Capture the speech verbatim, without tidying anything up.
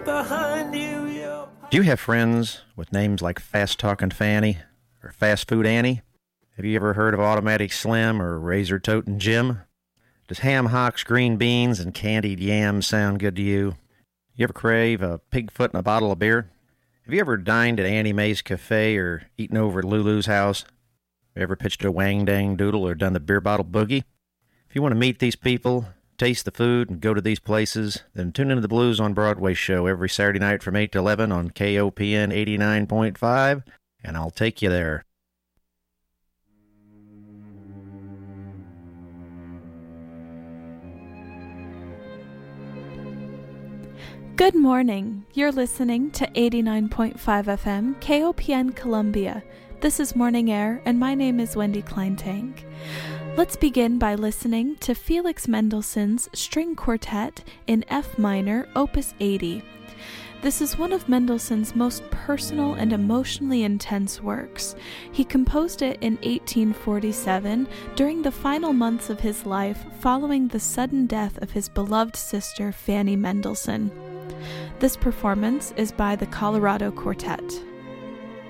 behind you, yo. Do you have friends with names like Fast Talking Fanny or Fast Food Annie? Have you ever heard of Automatic Slim or Razor Totin' Jim? Does ham hocks, green beans, and candied yams sound good to you? You ever crave a pig foot and a bottle of beer? Have you ever dined at Annie Mae's Cafe or eaten over at Lulu's house? Ever pitched a wang dang doodle or done the beer bottle boogie? If you want to meet these people, taste the food, and go to these places, then tune into the Blues on Broadway show every Saturday night from eight to eleven on K O P N eighty-nine point five, and I'll take you there. Good morning. You're listening to eighty-nine point five F M K O P N Columbia. This is Morning Air, and my name is Wendy Kleintank. Let's begin by listening to Felix Mendelssohn's String Quartet in F minor, Opus eighty. This is one of Mendelssohn's most personal and emotionally intense works. He composed it in eighteen forty-seven during the final months of his life following the sudden death of his beloved sister Fanny Mendelssohn. This performance is by the Colorado Quartet.